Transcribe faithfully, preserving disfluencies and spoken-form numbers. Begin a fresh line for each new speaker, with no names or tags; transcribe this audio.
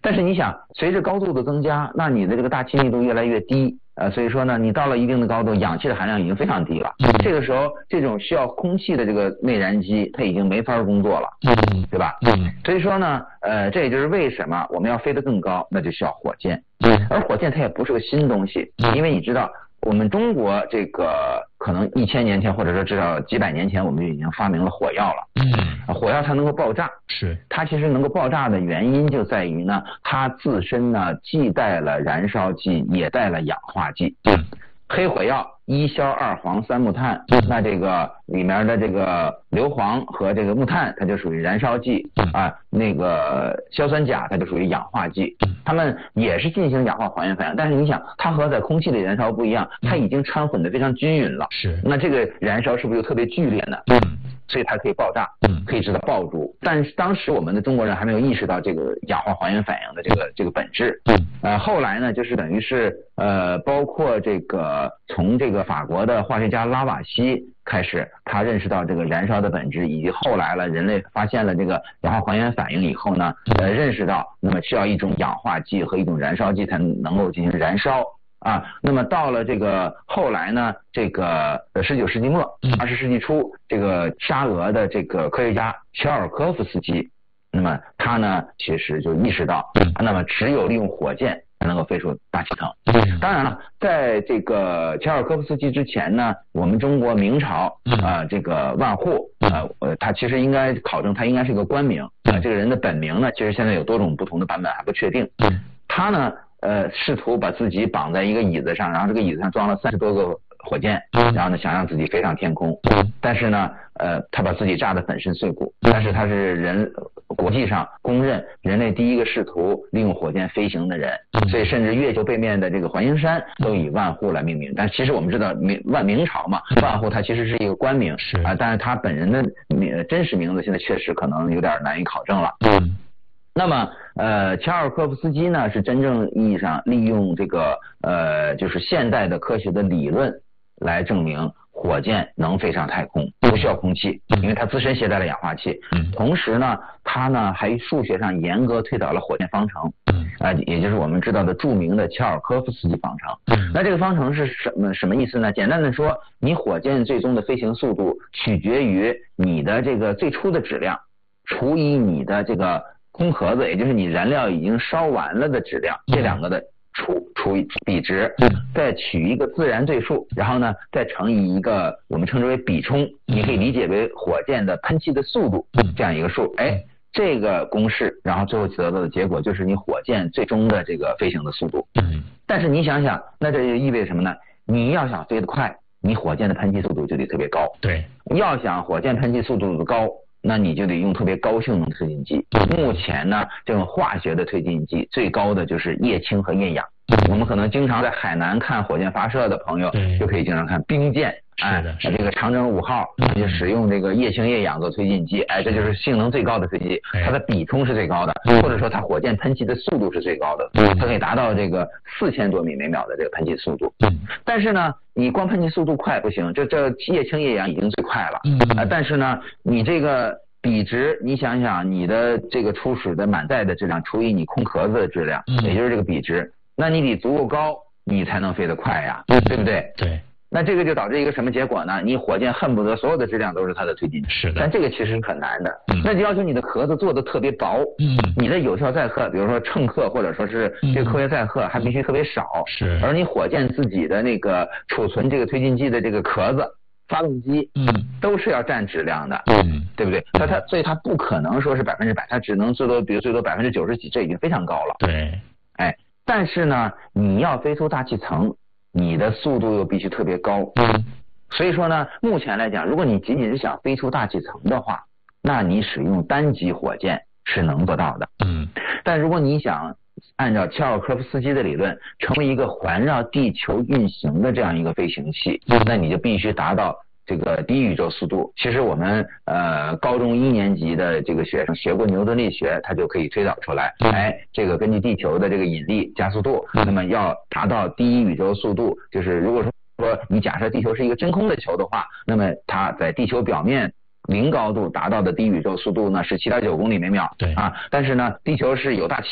但是你想，随着高度的增加，那你的这个大气密度越来越低，呃，所以说呢，你到了一定的高度，氧气的含量已经非常低了。这个时候，这种需要空气的这个内燃机，它已经没法工作了，对吧？所以说呢，呃，这也就是为什么我们要飞得更高，那就需要火箭。而火箭它也不是个新东西，因为你知道，我们中国这个可能一千年前，或者说至少几百年前，我们就已经发明了火药了。嗯，火药它能够爆炸，
是
它其实能够爆炸的原因就在于呢，它自身呢既带了燃烧剂，也带了氧化剂。嗯，黑火药一硝二磺三木炭，那这个里面的这个硫磺和这个木炭，它就属于燃烧剂啊。那个硝酸钾它就属于氧化剂，它们也是进行氧化还原反应，但是你想，它和在空气里燃烧不一样，它已经掺混的非常均匀了。是，那这个燃烧是不是就特别剧烈呢？嗯，所以它可以爆炸，可以使它爆竹。但是当时我们的中国人还没有意识到这个氧化还原反应的这个这个本质。呃，后来呢，就是等于是呃，包括这个从这个法国的化学家拉瓦锡开始，他认识到这个燃烧的本质，以及后来了人类发现了这个氧化还原反应以后呢，呃，认识到那么需要一种氧化剂和一种燃烧剂才能够进行燃烧啊。那么到了这个后来呢，这个十九世纪末、二十世纪初，这个沙俄的这个科学家乔尔科夫斯基，那么他呢其实就意识到，那么只有利用火箭才能够飞出大气层。当然了，在这个乔尔科夫斯基之前呢，我们中国明朝啊、呃，这个万户啊，呃，他其实应该考证，他应该是个官名啊、呃。这个人的本名呢，其实现在有多种不同的版本还不确定。他呢，呃，试图把自己绑在一个椅子上，然后这个椅子上装了三十多个火箭，然后呢，想让自己飞上天空。但是呢，呃，他把自己炸得粉身碎骨。但是他是人国际上公认人类第一个试图利用火箭飞行的人，所以甚至月球背面的这个环形山都以万户来命名。但其实我们知道明万明朝嘛，万户它其实是一个官名啊，但是他本人的名真实名字现在确实可能有点难以考证了。嗯。那么，呃，乔尔科夫斯基呢，是真正意义上利用这个呃，就是现代的科学的理论来证明火箭能飞上太空，不需要空气，因为它自身携带了氧化气。同时呢，它呢还数学上严格推导了火箭方程，啊、呃，也就是我们知道的著名的乔尔科夫斯基方程。那这个方程是什么什么意思呢？简单的说，你火箭最终的飞行速度取决于你的这个最初的质量除以你的这个空壳子，也就是你燃料已经烧完了的质量，这两个的除除以比值，再取一个自然对数，然后呢再乘以一个我们称之为比冲，你可以理解为火箭的喷气的速度这样一个数。哎，这个公式，然后最后得到的结果就是你火箭最终的这个飞行的速度。但是你想想，那这就意味着什么呢？你要想飞得快，你火箭的喷气速度就得特别高。对，要想火箭喷气速度高，那你就得用特别高性能推进剂。目前呢，这种化学的推进剂最高的就是液氢和液氧。我们可能经常在海南看火箭发射的朋友，就可以经常看兵舰，哎，这个长征五号就使用这个液氢液氧做推进剂，哎，这就是性能最高的推进剂，它的比冲是最高的，或者说它火箭喷气的速度是最高的，它可以达到这个四千多米每秒的这个喷气速度。但是呢，你光喷气速度快不行，这这液氢液氧已经最快了，啊，但是呢，你这个比值，你想想你的这个初始的满载的质量除以你空壳子的质量，也就是这个比值，那你得足够高，你才能飞得快呀，对不对？对。那这个就导致一个什么结果呢？你火箭恨不得所有的质量都是它的推进剂，是的。但这个其实是很难的，嗯、那就要求你的壳子做的特别薄，嗯，你的有效载荷，比如说乘客或者说是这个科学载荷还必须特别少，是。而你火箭自己的那个储存这个推进剂的这个壳子、发动机，嗯，都是要占质量的，嗯，对不对？那它所以它不可能说是百分之百，它只能最多，比如最多百分之九十几，这已经非常高了，对。哎，但是呢，你要飞出大气层，你的速度又必须特别高，嗯，所以说呢，目前来讲，如果你仅仅是想飞出大气层的话，那你使用单级火箭是能做到的，嗯，但如果你想按照乔尔科夫斯基的理论，成为一个环绕地球运行的这样一个飞行器，那你就必须达到这个低宇宙速度。其实我们呃高中一年级的这个学生学过牛顿力学，他就可以推导出来，哎，这个根据地球的这个引力加速度，那么要达到低宇宙速度，就是如果说说你假设地球是一个真空的球的话，那么它在地球表面零高度达到的低宇宙速度呢是七点九公里每秒，对啊，但是呢地球是有大气